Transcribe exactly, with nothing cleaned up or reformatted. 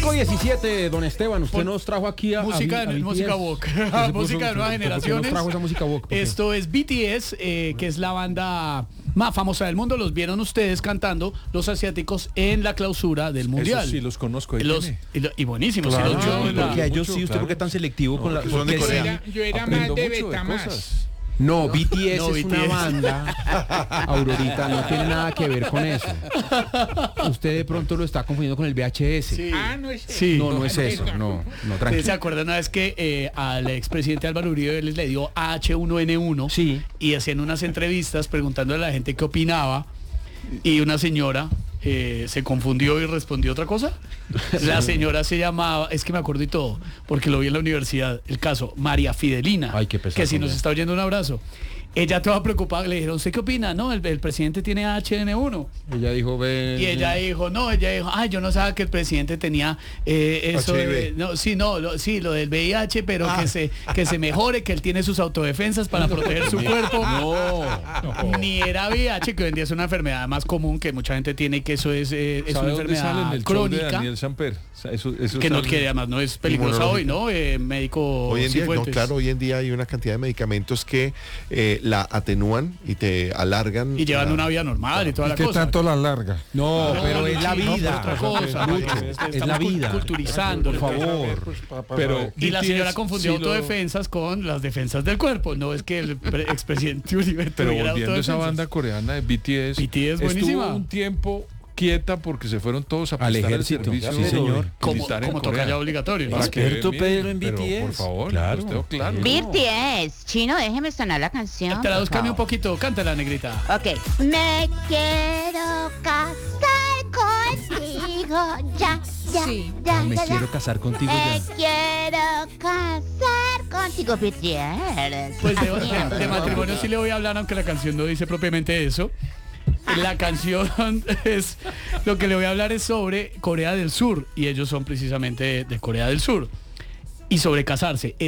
cinco diecisiete, don Esteban, usted nos trajo aquí a música, a, a música woke, música de nuevas generaciones. Nos trajo esa música woke, esto es B T S, eh, que es la banda más famosa del mundo. Los vieron ustedes cantando, los asiáticos, en la clausura del mundial. Eso sí los conozco. Los, y, y buenísimos. Claro, sí, los, yo, yo, porque a ellos sí, usted claro. porque es tan selectivo no, con la. Son de yo era, yo era más de Betamax. No, B T S no, es B T S. una banda, Aurorita, no tiene nada que ver con eso. Usted de pronto lo está confundiendo con el V H S. Sí. Ah, no es eso. Sí. No, no es eso, no, no, tranquilo. ¿Se acuerdan una vez que eh, al expresidente Álvaro Uribe les le dio A H uno N uno? Sí. Y hacían unas entrevistas preguntándole a la gente qué opinaba, y una señora eh, se confundió y respondió otra cosa. La señora se llamaba, es que me acuerdo y todo, porque lo vi en la universidad, el caso, María Fidelina. Ay, qué pesado, que si nos ya. está oyendo, un abrazo. Ella toda preocupada, le dijeron, ¿usted qué opina? No, el, el presidente tiene A H N uno. Ella dijo, ven. Y ella dijo, no, ella dijo, ay, yo no sabía que el presidente tenía eh, eso, de, no, sí, no, lo, sí, lo del V I H, pero ah. que se que se mejore, que él tiene sus autodefensas para proteger su cuerpo. No, no. Ni era V I H, que hoy en día es una enfermedad más común que mucha gente tiene, y que eso es, eh, es una enfermedad el crónica. De Daniel Samper? O sea, eso, eso que no, que además no es peligrosa hoy, ¿no? Eh, médico hoy en día, no, claro, hoy en día hay una cantidad de medicamentos que eh, la atenúan y te alargan. Y llevan la, una vida normal y toda ¿Y la qué cosa. tanto la larga? No, no pero no, es la sí, vida. No, otra cosa, Lucho, es, es la vida. Culturizando, por favor. Pero y la señora confundió sí autodefensas lo... con las defensas del cuerpo. No es que el expresidente Uribe Pero volviendo a esa banda coreana de B T S, B T S buenísima. Estuvo un tiempo quieta porque se fueron todos a al ejército, el sí señor, como, como toca ya obligatorio. Para experto Pedro en B T S, por favor, claro, claro, claro. B T S, Chino, déjeme sonar la canción. Tradúzcame un poquito, cántala, negrita. Ok. Me quiero casar contigo, ya, ya, Sí. ya, me ya, quiero ya. casar contigo Me ya. quiero casar contigo, B T S. Pues de, de, de matrimonio sí le voy a hablar, aunque la canción no dice propiamente eso. La canción es, lo que le voy a hablar es sobre Corea del Sur, y ellos son precisamente de Corea del Sur, y sobre casarse.